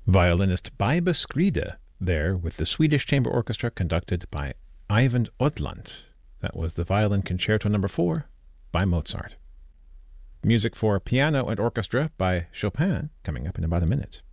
Violinist Baiba Skride there with the Swedish Chamber Orchestra conducted by Eyvind Odland. That was the Violin Concerto No. 4 by Mozart. Music for piano and orchestra by Chopin coming up in about a minute.